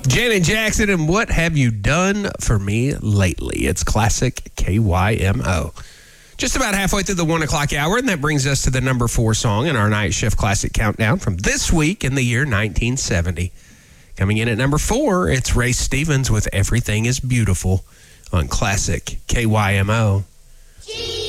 Janet Jackson and What Have You Done For Me Lately? It's classic KYMO. Just about halfway through the 1 o'clock hour, and that brings us to the number 4 song in our Night Shift Classic Countdown from this week in the year 1970. Coming in at number 4, it's Ray Stevens with Everything Is Beautiful on classic KYMO.